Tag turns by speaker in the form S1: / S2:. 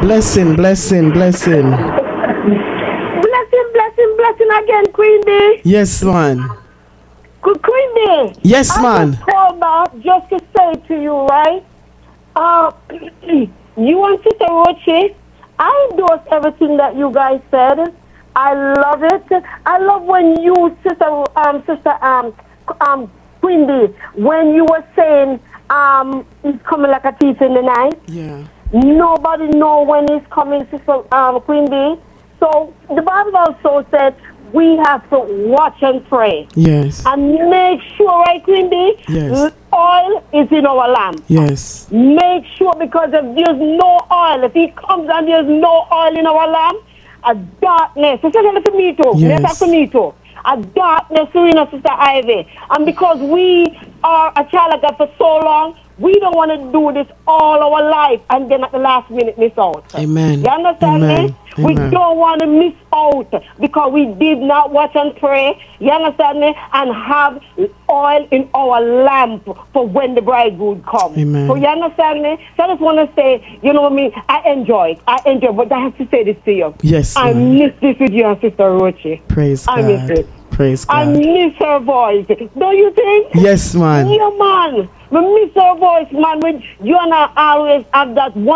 S1: Blessing, blessing, blessing.
S2: Blessing again, Queen Bee.
S1: Yes, man.
S2: Queen Bee.
S1: Yes, man.
S2: I just called back just to say to you, right? You and Sister Roche, I endorse everything that you guys said. I love it. I love when you, Sister Queen Bee, when you were saying it's coming like a thief in the night.
S1: Yeah.
S2: Nobody know when it's coming, Sister Queen Bee. So the Bible also said we have to watch and pray.
S1: Yes.
S2: And make sure, right, Queen Bee?
S1: Yes.
S2: Oil is in our lamp.
S1: Yes.
S2: Make sure, because if there's no oil, if he comes and there's no oil in our lamp, a darkness, especially for me too,
S1: yes.
S2: For me too, a darkness in us, Sister Ivy. And because we are a child of God for so long, we don't want to do this all our life and then at the last minute miss out.
S1: Amen.
S2: You understand me? We don't want to miss out because we did not watch and pray. You understand me? And have oil in our lamp for when the bridegroom comes.
S1: Amen.
S2: So you understand me? So I just want to say, you know what I mean? I enjoy it, but I have to say this to you.
S1: Yes.
S2: I miss this with you and Sister Roche.
S1: Praise God.
S2: I miss it.
S1: Praise God.
S2: I miss her voice. Don't you think?
S1: Yes, man.
S2: Yeah, man. I miss her voice, man. When you and I always have that one.